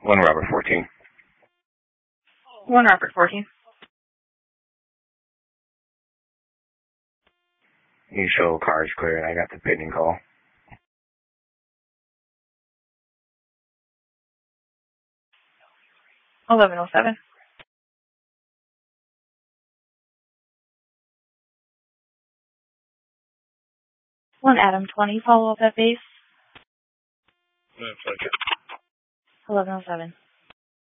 1 Robert 14. 1 Robert 14. You show car's clear, and I got the pending call. $11.07. 1 Adam 20, follow up at base. 11.07.